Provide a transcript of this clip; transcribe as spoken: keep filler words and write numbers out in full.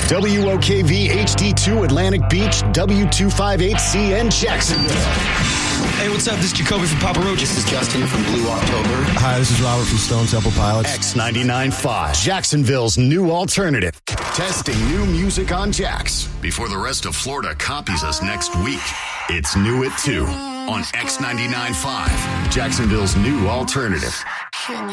W O K V H D two Atlantic Beach, W two fifty-eight C N Jacksonville. Hey, what's up? This is Jacoby from Papa Roach. This is Justin from Blue October. Hi, this is Robert from Stone Temple Pilots. X ninety-nine point five, Jacksonville's new alternative. Testing new music on Jax. Before the rest of Florida copies us next week, it's New It two on X ninety-nine point five, Jacksonville's new alternative.